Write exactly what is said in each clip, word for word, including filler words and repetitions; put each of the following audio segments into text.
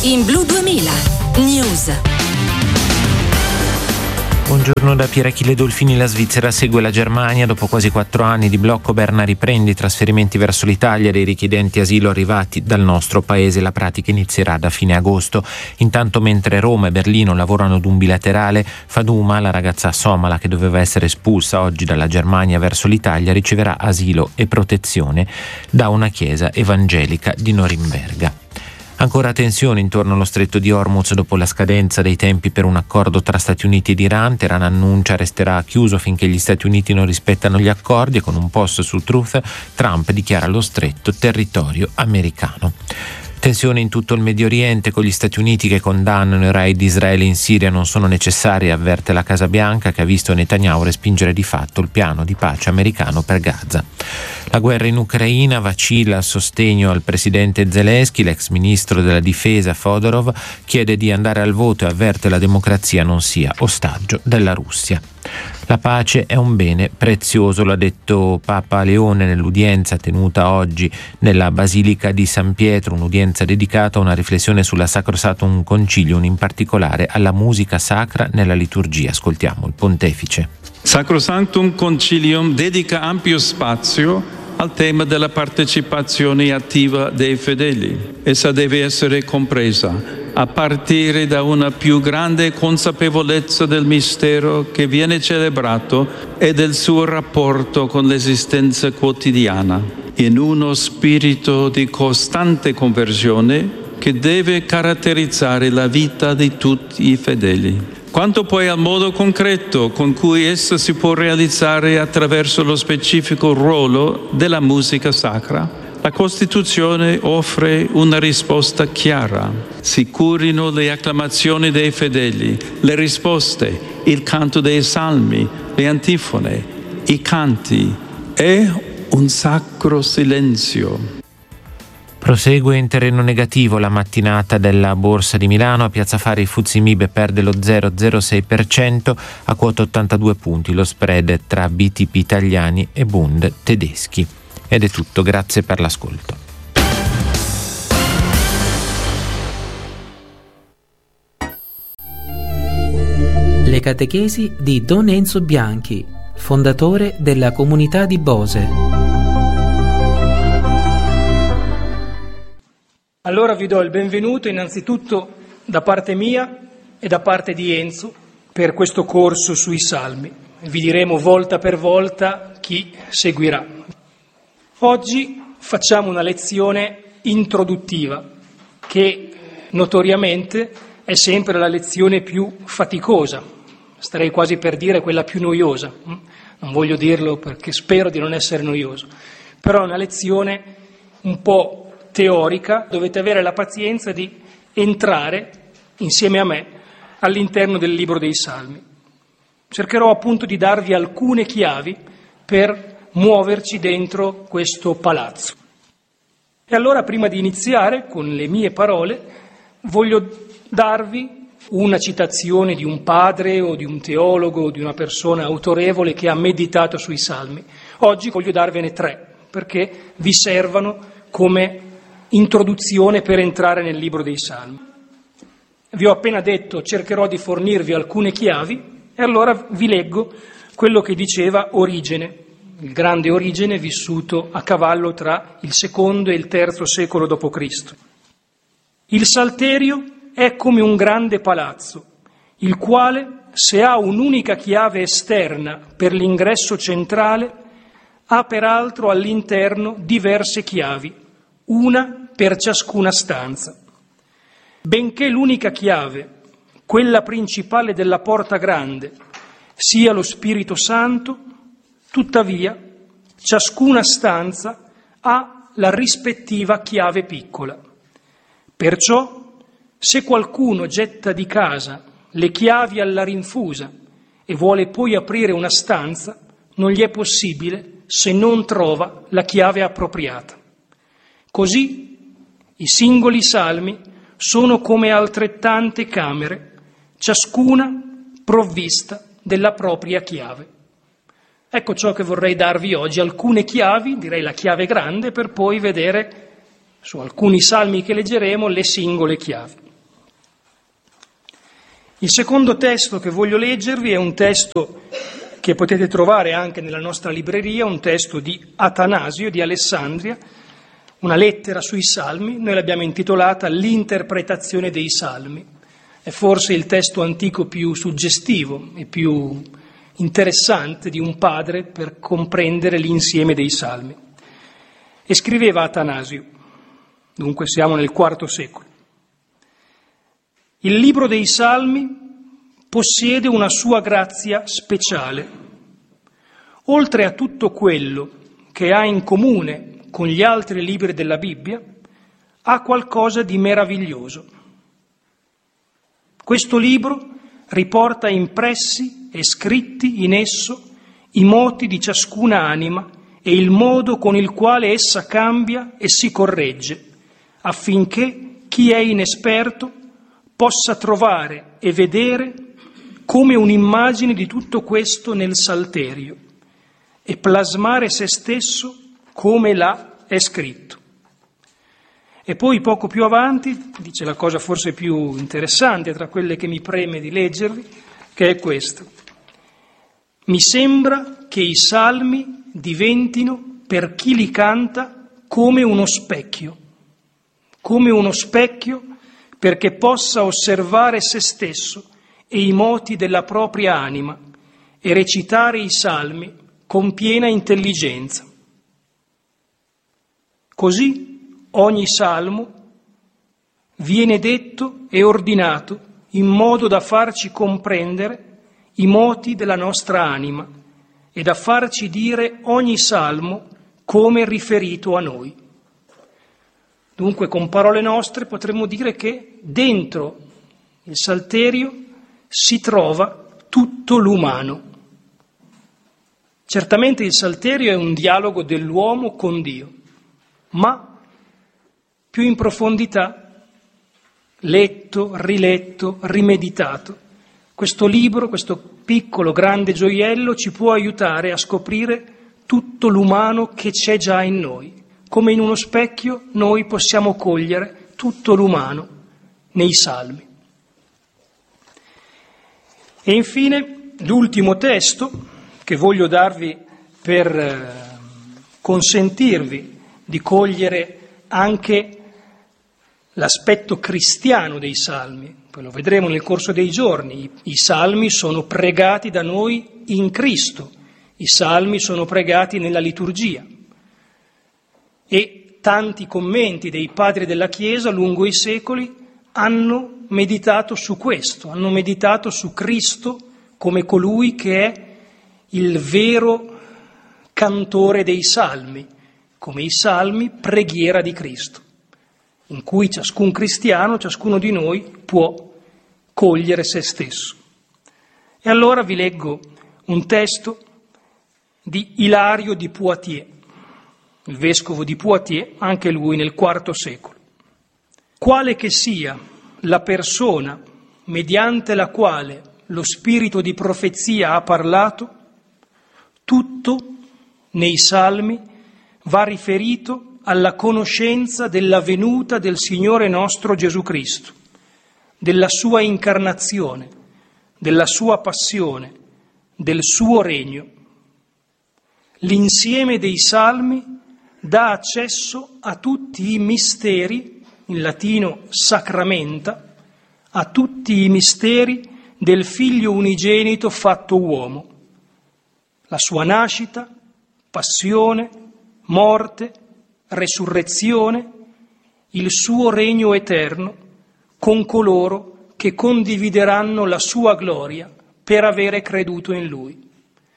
In Blu duemila News. Buongiorno da Pier Achille Dolfini. La Svizzera segue la Germania. Dopo quasi quattro anni di blocco, Berna riprende i trasferimenti verso l'Italia dei richiedenti asilo arrivati dal nostro paese. La pratica inizierà da fine agosto. Intanto, mentre Roma e Berlino lavorano ad un bilaterale, Faduma, la ragazza somala che doveva essere espulsa oggi dalla Germania verso l'Italia, riceverà asilo e protezione da una chiesa evangelica di Norimberga. Ancora tensione intorno allo stretto di Hormuz dopo la scadenza dei tempi per un accordo tra Stati Uniti ed Iran. Teheran annuncia resterà chiuso finché gli Stati Uniti non rispettano gli accordi e con un post sul Truth Trump dichiara lo stretto territorio americano. Tensione in tutto il Medio Oriente, con gli Stati Uniti che condannano i raid di Israele in Siria non sono necessari, avverte la Casa Bianca, che ha visto Netanyahu respingere di fatto il piano di pace americano per Gaza. La guerra in Ucraina, vacilla il sostegno al presidente Zelensky. L'ex ministro della difesa Fodorov chiede di andare al voto e avverte la democrazia non sia ostaggio della Russia. La pace è un bene prezioso, l'ha detto Papa Leone nell'udienza tenuta oggi nella Basilica di San Pietro, un'udienza dedicata a una riflessione sulla Sacrosantum Concilium, in particolare alla musica sacra nella liturgia. Ascoltiamo il pontefice. Sacrosanctum Concilium dedica ampio spazio al tema della partecipazione attiva dei fedeli. Essa deve essere compresa a partire da una più grande consapevolezza del mistero che viene celebrato e del suo rapporto con l'esistenza quotidiana, in uno spirito di costante conversione che deve caratterizzare la vita di tutti i fedeli. Quanto poi al modo concreto con cui essa si può realizzare attraverso lo specifico ruolo della musica sacra, la Costituzione offre una risposta chiara. Si curino le acclamazioni dei fedeli, le risposte, il canto dei salmi, le antifone, i canti e un sacro silenzio. Prosegue in terreno negativo la mattinata della Borsa di Milano. A Piazza Fari il F T S E Mib perde lo zero virgola zero sei per cento a quota ottantadue punti. Lo spread tra B T P italiani e Bund tedeschi. Ed è tutto, grazie per l'ascolto. Le catechesi di Don Enzo Bianchi, fondatore della comunità di Bose. Allora vi do il benvenuto innanzitutto da parte mia e da parte di Enzo per questo corso sui Salmi. Vi diremo volta per volta chi seguirà. Oggi facciamo una lezione introduttiva che notoriamente è sempre la lezione più faticosa, starei quasi per dire quella più noiosa. Non voglio dirlo perché spero di non essere noioso, però è una lezione un po' teorica, dovete avere la pazienza di entrare insieme a me all'interno del libro dei Salmi. Cercherò appunto di darvi alcune chiavi per muoverci dentro questo palazzo. E allora, prima di iniziare con le mie parole, voglio darvi una citazione di un padre o di un teologo o di una persona autorevole che ha meditato sui Salmi. Oggi voglio darvene tre, perché vi servano come introduzione per entrare nel libro dei Salmi. Vi ho appena detto, cercherò di fornirvi alcune chiavi, e allora vi leggo quello che diceva Origene, il grande Origene vissuto a cavallo tra il secondo e il terzo secolo dopo Cristo. Il Salterio è come un grande palazzo, il quale, se ha un'unica chiave esterna per l'ingresso centrale, ha peraltro all'interno diverse chiavi, una per ciascuna stanza. Benché l'unica chiave, quella principale della porta grande, sia lo Spirito Santo, tuttavia ciascuna stanza ha la rispettiva chiave piccola. Perciò, se qualcuno getta di casa le chiavi alla rinfusa e vuole poi aprire una stanza, non gli è possibile se non trova la chiave appropriata. Così i singoli salmi sono come altrettante camere, ciascuna provvista della propria chiave. Ecco ciò che vorrei darvi oggi, alcune chiavi, direi la chiave grande, per poi vedere su alcuni salmi che leggeremo le singole chiavi. Il secondo testo che voglio leggervi è un testo che potete trovare anche nella nostra libreria, un testo di Atanasio di Alessandria, una lettera sui Salmi. Noi l'abbiamo intitolata L'interpretazione dei Salmi. È forse il testo antico più suggestivo e più interessante di un padre per comprendere l'insieme dei Salmi. E scriveva Atanasio, dunque siamo nel quarto secolo: il libro dei Salmi possiede una sua grazia speciale. Oltre a tutto quello che ha in comune con gli altri libri della Bibbia, ha qualcosa di meraviglioso. Questo libro riporta impressi e scritti in esso i moti di ciascuna anima e il modo con il quale essa cambia e si corregge, affinché chi è inesperto possa trovare e vedere come un'immagine di tutto questo nel Salterio e plasmare se stesso come là è scritto. E poi poco più avanti dice la cosa forse più interessante tra quelle che mi preme di leggervi, che è questo: mi sembra che i salmi diventino per chi li canta come uno specchio, come uno specchio perché possa osservare se stesso e i moti della propria anima e recitare i salmi con piena intelligenza. Così ogni salmo viene detto e ordinato in modo da farci comprendere i moti della nostra anima e da farci dire ogni salmo come riferito a noi. Dunque, con parole nostre potremmo dire che dentro il Salterio si trova tutto l'umano. Certamente il Salterio è un dialogo dell'uomo con Dio, ma più in profondità, letto, riletto, rimeditato, questo libro, questo piccolo, grande gioiello ci può aiutare a scoprire tutto l'umano che c'è già in noi. Come in uno specchio noi possiamo cogliere tutto l'umano nei Salmi. E infine l'ultimo testo che voglio darvi per consentirvi di cogliere anche l'aspetto cristiano dei Salmi. Poi lo vedremo nel corso dei giorni. I, i Salmi sono pregati da noi in Cristo, i Salmi sono pregati nella liturgia. E tanti commenti dei padri della Chiesa lungo i secoli hanno meditato su questo, hanno meditato su Cristo come colui che è il vero cantore dei Salmi, come i Salmi, preghiera di Cristo, in cui ciascun cristiano, ciascuno di noi può cogliere se stesso. E allora vi leggo un testo di Ilario di Poitiers, il vescovo di Poitiers, anche lui nel quarto secolo. Quale che sia la persona mediante la quale lo spirito di profezia ha parlato, tutto nei Salmi va riferito alla conoscenza della venuta del Signore nostro Gesù Cristo, della sua incarnazione, della sua passione, del suo regno. L'insieme dei Salmi dà accesso a tutti i misteri, in latino sacramenta, a tutti i misteri del Figlio unigenito fatto uomo, la sua nascita, passione, morte, resurrezione, il suo regno eterno, con coloro che condivideranno la sua gloria per avere creduto in Lui.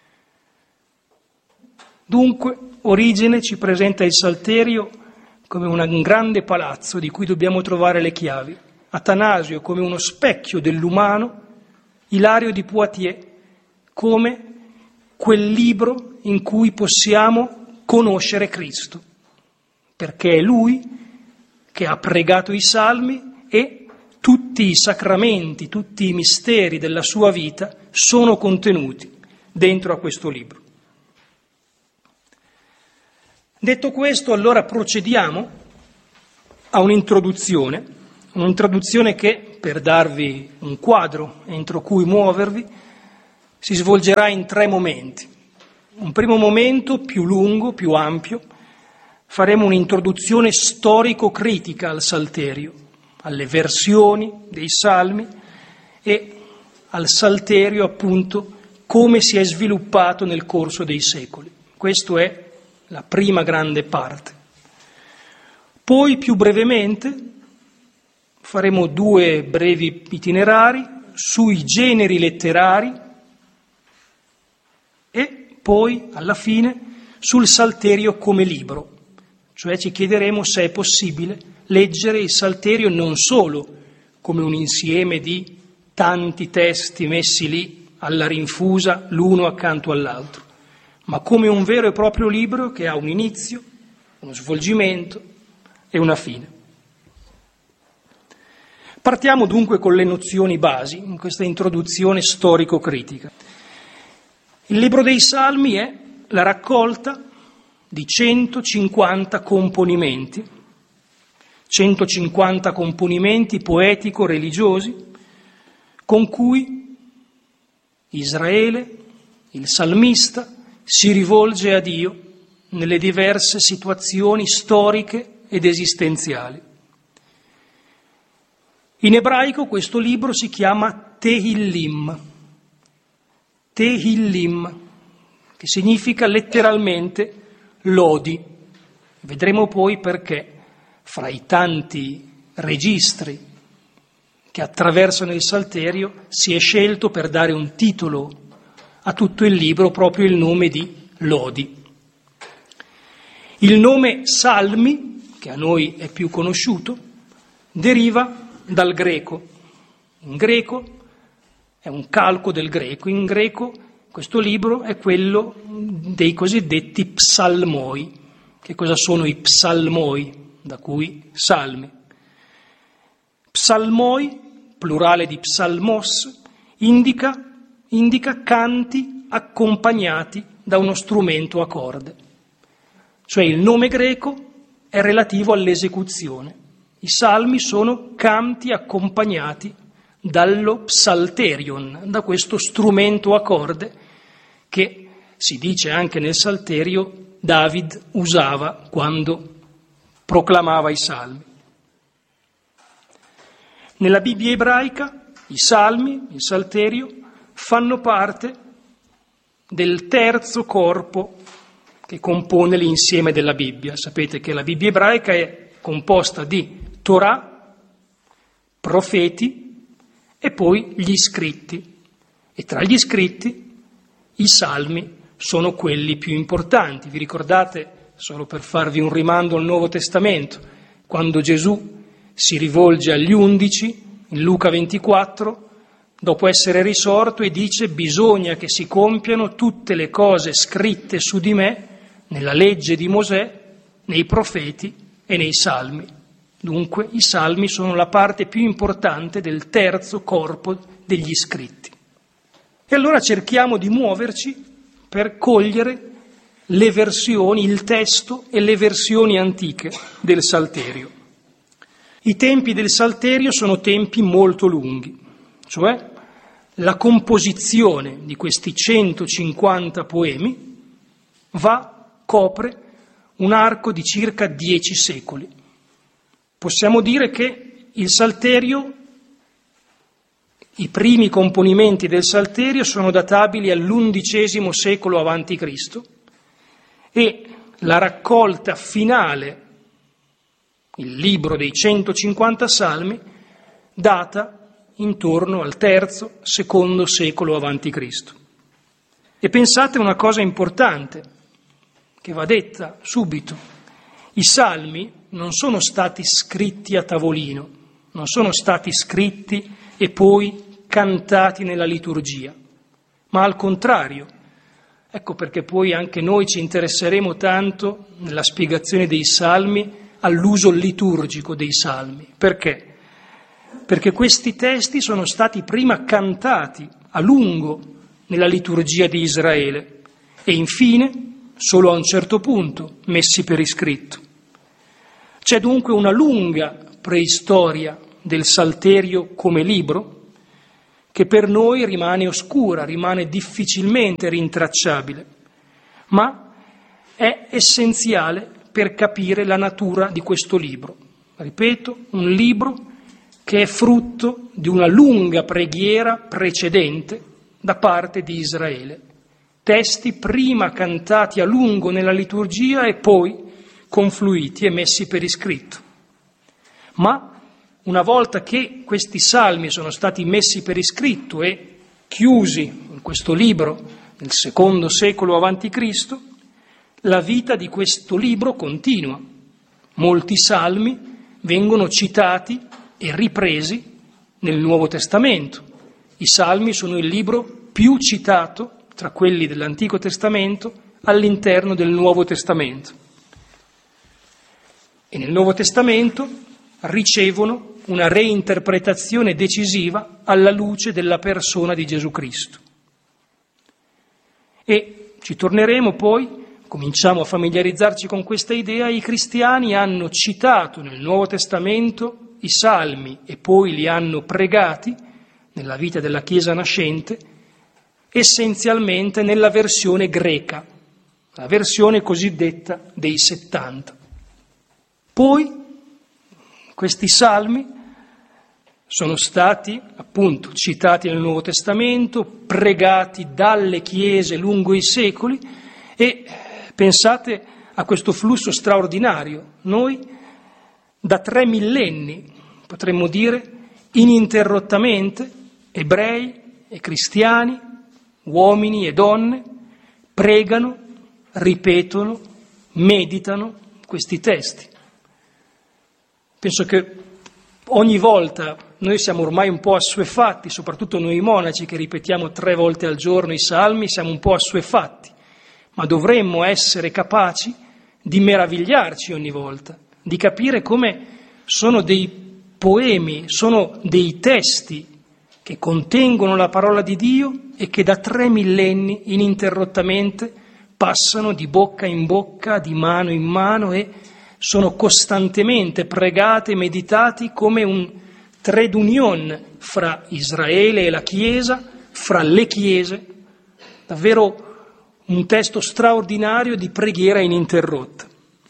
Dunque, Origene ci presenta il Salterio come un grande palazzo di cui dobbiamo trovare le chiavi, Atanasio come uno specchio dell'umano, Ilario di Poitiers come quel libro in cui possiamo conoscere Cristo, perché è Lui che ha pregato i Salmi e tutti i sacramenti, tutti i misteri della sua vita sono contenuti dentro a questo libro. Detto questo, allora procediamo a un'introduzione, un'introduzione che per darvi un quadro entro cui muovervi, si svolgerà in tre momenti. Un primo momento più lungo, più ampio, faremo un'introduzione storico-critica al Salterio, alle versioni dei Salmi e al Salterio, appunto, come si è sviluppato nel corso dei secoli. Questa è la prima grande parte. Poi, più brevemente, faremo due brevi itinerari sui generi letterari e poi, alla fine, sul Salterio come libro. Cioè ci chiederemo se è possibile leggere il Salterio non solo come un insieme di tanti testi messi lì alla rinfusa l'uno accanto all'altro, ma come un vero e proprio libro che ha un inizio, uno svolgimento e una fine. Partiamo dunque con le nozioni basi in questa introduzione storico-critica. Il libro dei Salmi è la raccolta di centocinquanta componimenti, centocinquanta componimenti poetico-religiosi con cui Israele, il salmista, si rivolge a Dio nelle diverse situazioni storiche ed esistenziali. In ebraico questo libro si chiama Tehillim, Tehillim, che significa letteralmente lodi. Vedremo poi perché fra i tanti registri che attraversano il Salterio si è scelto per dare un titolo a tutto il libro proprio il nome di lodi. Il nome Salmi, che a noi è più conosciuto, deriva dal greco. In greco è un calco del greco. In greco questo libro è quello dei cosiddetti psalmoi. Che cosa sono i psalmoi? Da cui salmi. Psalmoi, plurale di psalmos, indica, indica canti accompagnati da uno strumento a corde. Cioè il nome greco è relativo all'esecuzione. I salmi sono canti accompagnati dallo psalterion, da questo strumento a corde che si dice anche nel Salterio David usava quando proclamava i salmi. Nella Bibbia ebraica i salmi, il Salterio, fanno parte del terzo corpo che compone l'insieme della Bibbia. Sapete che la Bibbia ebraica è composta di Torah, profeti e poi gli scritti. E tra gli scritti i salmi sono quelli più importanti. Vi ricordate, solo per farvi un rimando al Nuovo Testamento, quando Gesù si rivolge agli undici, in Luca ventiquattro, dopo essere risorto, e dice: bisogna che si compiano tutte le cose scritte su di me nella legge di Mosè, nei profeti e nei salmi. Dunque i salmi sono la parte più importante del terzo corpo degli scritti. E allora cerchiamo di muoverci per cogliere le versioni, il testo e le versioni antiche del Salterio. I tempi del Salterio sono tempi molto lunghi, cioè la composizione di questi centocinquanta poemi va, copre un arco di circa dieci secoli. Possiamo dire che il Salterio, i primi componimenti del Salterio sono databili all'undicesimo secolo avanti Cristo e la raccolta finale, il libro dei centocinquanta salmi, data intorno al terzo, secondo secolo avanti Cristo. E pensate una cosa importante che va detta subito: i salmi non sono stati scritti a tavolino, non sono stati scritti e poi cantati nella liturgia, ma al contrario. Ecco perché poi anche noi ci interesseremo tanto nella spiegazione dei salmi all'uso liturgico dei salmi. Perché? Perché questi testi sono stati prima cantati a lungo nella liturgia di Israele e infine, solo a un certo punto, messi per iscritto. C'è dunque una lunga preistoria del Salterio come libro, che per noi rimane oscura, rimane difficilmente rintracciabile, ma è essenziale per capire la natura di questo libro. Ripeto, un libro che è frutto di una lunga preghiera precedente da parte di Israele. Testi prima cantati a lungo nella liturgia e poi confluiti e messi per iscritto. Ma una volta che questi salmi sono stati messi per iscritto e chiusi in questo libro nel secondo secolo avanti Cristo, la vita di questo libro continua. Molti salmi vengono citati e ripresi nel Nuovo Testamento. I salmi sono il libro più citato tra quelli dell'Antico Testamento all'interno del Nuovo Testamento. E nel Nuovo Testamento ricevono una reinterpretazione decisiva alla luce della persona di Gesù Cristo. E ci torneremo poi, cominciamo a familiarizzarci con questa idea, i cristiani hanno citato nel Nuovo Testamento i salmi e poi li hanno pregati nella vita della Chiesa nascente essenzialmente nella versione greca, la versione cosiddetta dei settanta. Poi questi salmi sono stati appunto citati nel Nuovo Testamento, pregati dalle chiese lungo i secoli e pensate a questo flusso straordinario. Noi da tre millenni, potremmo dire, ininterrottamente, ebrei e cristiani, uomini e donne, pregano, ripetono, meditano questi testi. Penso che ogni volta noi siamo ormai un po' assuefatti, soprattutto noi monaci che ripetiamo tre volte al giorno i salmi, siamo un po' assuefatti, ma dovremmo essere capaci di meravigliarci ogni volta, di capire come sono dei poemi, sono dei testi che contengono la parola di Dio e che da tre millenni ininterrottamente passano di bocca in bocca, di mano in mano e sono costantemente pregati e meditati come un trait d'union fra Israele e la Chiesa, fra le Chiese, davvero un testo straordinario di preghiera ininterrotta.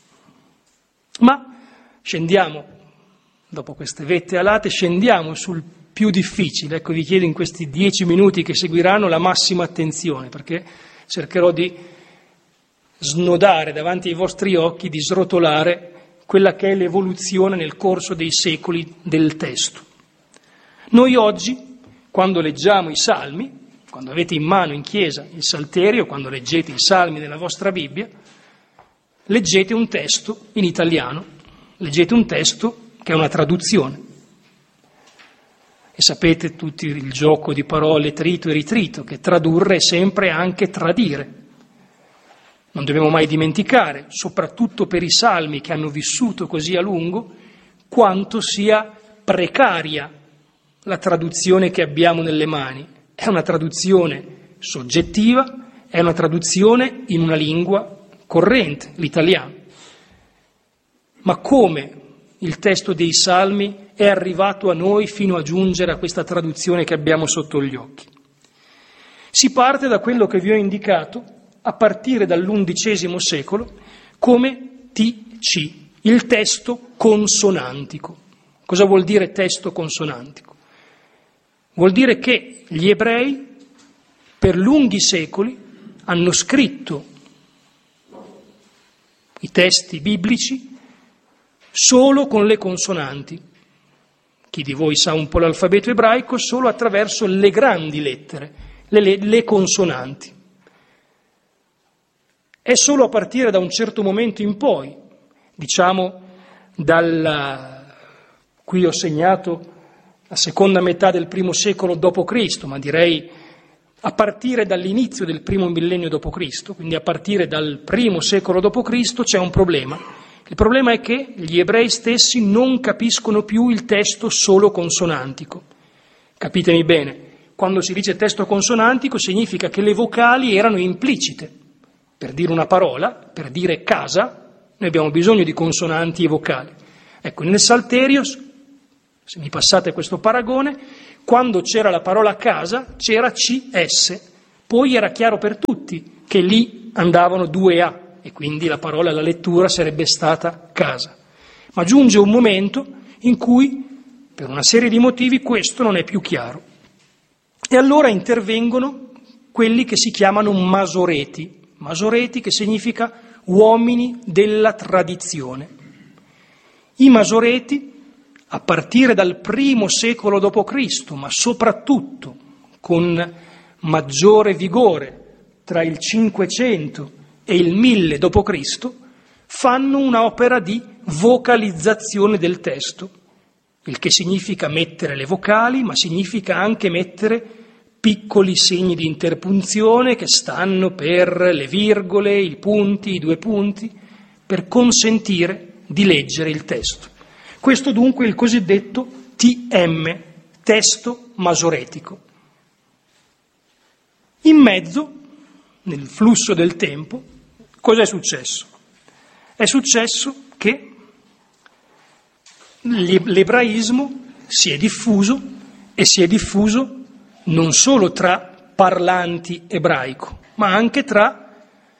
Ma scendiamo, dopo queste vette alate, scendiamo sul più difficile. Ecco, vi chiedo in questi dieci minuti che seguiranno la massima attenzione, perché cercherò di snodare davanti ai vostri occhi, di srotolare quella che è l'evoluzione nel corso dei secoli del testo. Noi oggi, quando leggiamo i salmi, quando avete in mano in chiesa il Salterio, quando leggete i salmi della vostra Bibbia, leggete un testo in italiano, leggete un testo che è una traduzione. E sapete tutti il gioco di parole trito e ritrito, che tradurre è sempre anche tradire. Non dobbiamo mai dimenticare, soprattutto per i salmi che hanno vissuto così a lungo, quanto sia precaria la traduzione che abbiamo nelle mani. È una traduzione soggettiva, è una traduzione in una lingua corrente, l'italiano. Ma come il testo dei salmi è arrivato a noi fino a giungere a questa traduzione che abbiamo sotto gli occhi? Si parte da quello che vi ho indicato a partire dall'undicesimo secolo come T C, il testo consonantico. Cosa vuol dire testo consonantico? Vuol dire che gli ebrei per lunghi secoli hanno scritto i testi biblici solo con le consonanti. Chi di voi sa un po' l'alfabeto ebraico, solo attraverso le grandi lettere, le, le, le consonanti. È solo a partire da un certo momento in poi, diciamo dal, qui ho segnato la seconda metà del primo secolo dopo Cristo, ma direi a partire dall'inizio del primo millennio dopo Cristo, quindi a partire dal primo secolo dopo Cristo c'è un problema. Il problema è che gli ebrei stessi non capiscono più il testo solo consonantico. Capitemi bene, quando si dice testo consonantico significa che le vocali erano implicite. Per dire una parola, per dire casa, noi abbiamo bisogno di consonanti e vocali. Ecco, nel Salterio Se mi passate questo paragone, quando c'era la parola casa c'era C S, poi era chiaro per tutti che lì andavano due A e quindi la parola alla lettura sarebbe stata casa. Ma giunge un momento in cui, per una serie di motivi, questo non è più chiaro. E allora intervengono quelli che si chiamano masoreti, masoreti che significa uomini della tradizione. I masoreti, a partire dal primo secolo dopo Cristo, ma soprattutto con maggiore vigore tra il cinquecento e il mille dopo Cristo, fanno un'opera di vocalizzazione del testo, il che significa mettere le vocali, ma significa anche mettere piccoli segni di interpunzione che stanno per le virgole, i punti, i due punti, per consentire di leggere il testo. Questo dunque è il cosiddetto T M, testo masoretico. In mezzo, nel flusso del tempo, cosa è successo? È successo che l'ebraismo si è diffuso e si è diffuso non solo tra parlanti ebraico, ma anche tra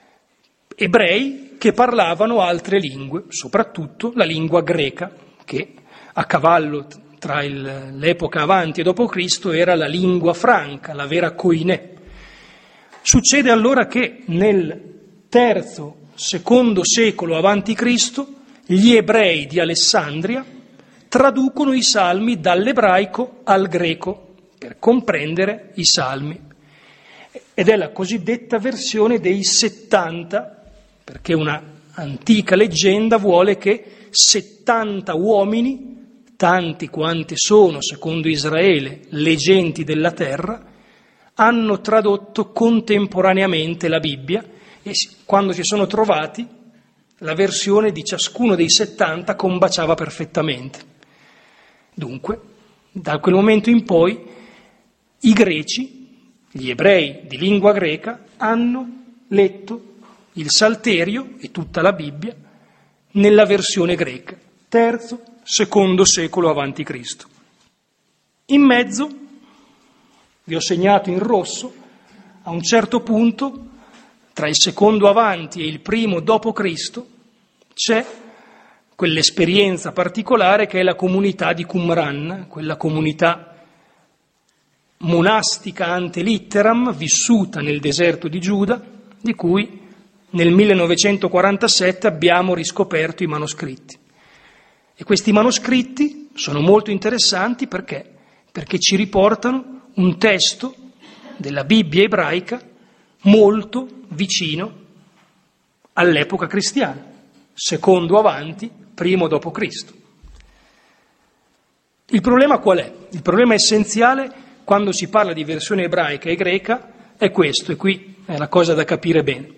ebrei che parlavano altre lingue, soprattutto la lingua greca, che a cavallo tra il, l'epoca avanti e dopo Cristo era la lingua franca, la vera koiné. Succede allora che nel terzo, secondo secolo avanti Cristo, gli ebrei di Alessandria traducono i salmi dall'ebraico al greco per comprendere i salmi. Ed è la cosiddetta versione dei settanta, perché una antica leggenda vuole che settanta uomini, tanti quanti sono, secondo Israele, le genti della terra, hanno tradotto contemporaneamente la Bibbia e quando si sono trovati la versione di ciascuno dei settanta combaciava perfettamente. Dunque, da quel momento in poi, i greci, gli ebrei di lingua greca, hanno letto il Salterio e tutta la Bibbia nella versione greca, terzo, secondo secolo avanti Cristo. In mezzo, vi ho segnato in rosso, a un certo punto, tra il secondo avanti e il primo dopo Cristo, c'è quell'esperienza particolare che è la comunità di Qumran, quella comunità monastica ante litteram, vissuta nel deserto di Giuda, di cui nel millenovecentoquarantasette abbiamo riscoperto i manoscritti. E questi manoscritti sono molto interessanti perché? Perché ci riportano un testo della Bibbia ebraica molto vicino all'epoca cristiana, secondo avanti, primo dopo Cristo. Il problema qual è? Il problema essenziale quando si parla di versione ebraica e greca è questo, e qui è la cosa da capire bene.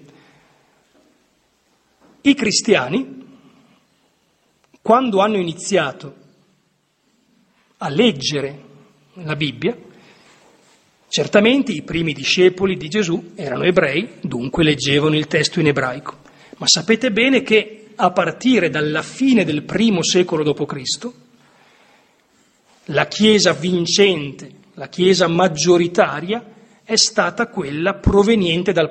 I cristiani, quando hanno iniziato a leggere la Bibbia, certamente i primi discepoli di Gesù erano ebrei, dunque leggevano il testo in ebraico, ma sapete bene che a partire dalla fine del primo secolo dopo Cristo, la Chiesa vincente, la Chiesa maggioritaria, è stata quella proveniente dal